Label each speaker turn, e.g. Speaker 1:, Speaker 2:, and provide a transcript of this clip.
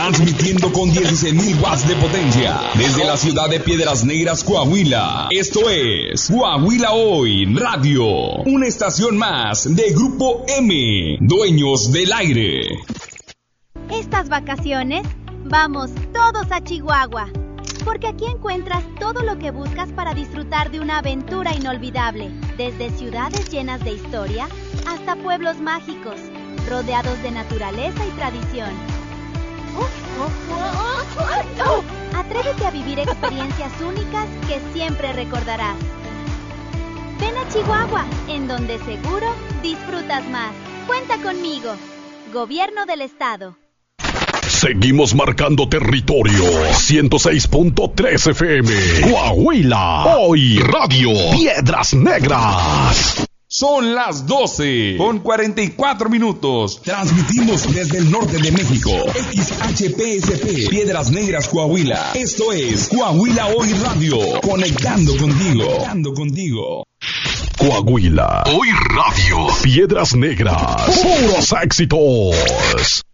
Speaker 1: transmitiendo con 16.000 watts de potencia desde la ciudad de Piedras Negras, Coahuila. Esto es Coahuila Hoy Radio, una estación más de Grupo M, dueños del aire.
Speaker 2: Estas vacaciones vamos todos a Chihuahua, porque aquí encuentras todo lo que buscas para disfrutar de una aventura inolvidable, desde ciudades llenas de historia hasta pueblos mágicos, rodeados de naturaleza y tradición. Atrévete a vivir experiencias únicas que siempre recordarás. Ven a Chihuahua, en donde seguro disfrutas más. Cuenta conmigo. Gobierno del Estado.
Speaker 3: Seguimos marcando territorio. 106.3 FM. Coahuila Hoy Radio. Piedras Negras.
Speaker 1: Son las 12 con 44 minutos. Transmitimos desde el norte de México. XHPSP, Piedras Negras, Coahuila. Esto es Coahuila Hoy Radio. Conectando contigo.
Speaker 3: Coahuila Hoy Radio. Piedras Negras. Puros éxitos.